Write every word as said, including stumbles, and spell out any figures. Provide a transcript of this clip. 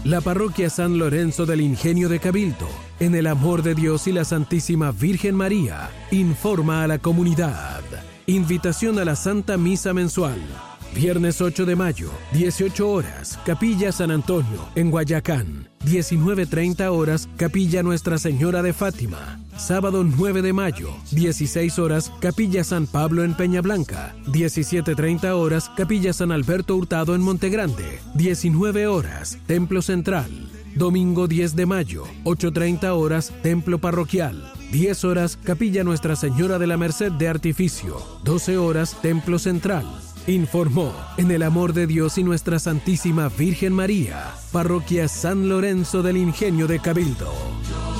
La Parroquia San Lorenzo del Ingenio de Cabildo, en el amor de Dios y la Santísima Virgen María, informa a la comunidad. Invitación a la Santa Misa Mensual. Viernes ocho de mayo, dieciocho horas, Capilla San Antonio, en Guayacán. diecinueve treinta horas, Capilla Nuestra Señora de Fátima. Sábado nueve de mayo, dieciséis horas, Capilla San Pablo en Peñablanca. diecisiete treinta horas, Capilla San Alberto Hurtado en Montegrande. diecinueve horas, Templo Central. Domingo diez de mayo, ocho treinta horas, Templo Parroquial. diez horas, Capilla Nuestra Señora de la Merced de Artificio. doce horas, Templo Central. Informó, en el amor de Dios y Nuestra Santísima Virgen María, Parroquia San Lorenzo del Ingenio de Cabildo.